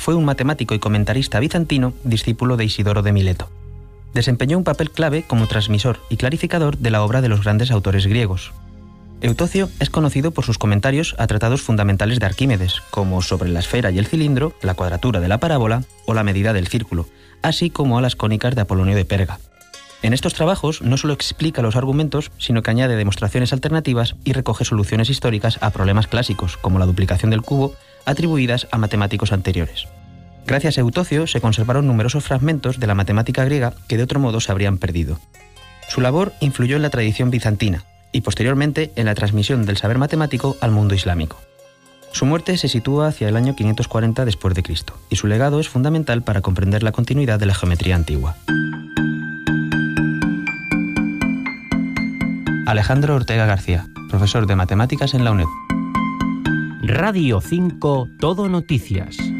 fue un matemático y comentarista bizantino, discípulo de Isidoro de Mileto. Desempeñó un papel clave como transmisor y clarificador de la obra de los grandes autores griegos. Eutocio es conocido por sus comentarios a tratados fundamentales de Arquímedes, como sobre la esfera y el cilindro, la cuadratura de la parábola o la medida del círculo, así como a las cónicas de Apolonio de Perga. En estos trabajos no solo explica los argumentos, sino que añade demostraciones alternativas y recoge soluciones históricas a problemas clásicos, como la duplicación del cubo, atribuidas a matemáticos anteriores. Gracias a Eutocio se conservaron numerosos fragmentos de la matemática griega que de otro modo se habrían perdido. Su labor influyó en la tradición bizantina y posteriormente en la transmisión del saber matemático al mundo islámico. Su muerte se sitúa hacia el año 540 después de Cristo y su legado es fundamental para comprender la continuidad de la geometría antigua. Alejandro Ortega García, profesor de matemáticas en la UNED. Radio 5 Todo Noticias.